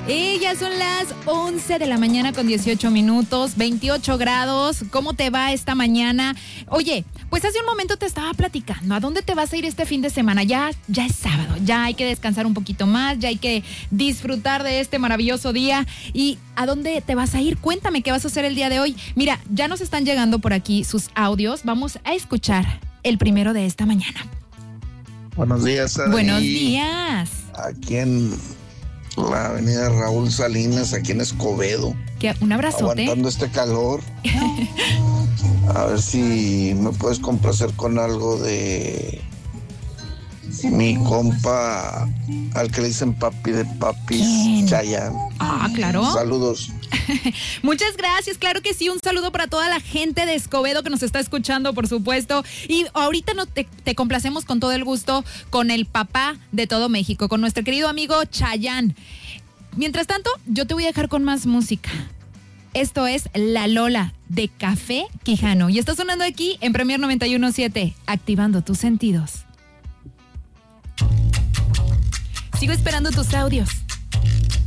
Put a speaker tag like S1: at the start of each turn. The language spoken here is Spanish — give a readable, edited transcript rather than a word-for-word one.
S1: Ya son las 11 de la mañana con 18 minutos, 28 grados. ¿Cómo te va esta mañana? Oye, pues hace un momento te estaba platicando. ¿A dónde te vas a ir este fin de semana? Ya es sábado, ya hay que descansar un poquito más, ya hay que disfrutar de este maravilloso día. ¿Y a dónde te vas a ir? Cuéntame qué vas a hacer el día de hoy. Mira, ya nos están llegando por aquí sus audios. Vamos a escuchar el primero de esta mañana.
S2: Buenos días, Adri.
S1: Buenos días.
S2: Aquí en la avenida Raúl Salinas, aquí en Escobedo.
S1: Un abrazote.
S2: Aguantando este calor. A ver si me puedes complacer con algo de mi compa, al que le dicen papi de papis, Chayanne.
S1: Ah, claro.
S2: Saludos.
S1: Muchas gracias, claro que sí, un saludo para toda la gente de Escobedo que nos está escuchando, por supuesto, y ahorita te complacemos con todo el gusto con el papá de todo México, con nuestro querido amigo Chayanne. Mientras tanto, yo te voy a dejar con más música. Esto es La Lola de Café Quijano y está sonando aquí en Premier 91.7, activando tus sentidos. Sigo esperando tus audios.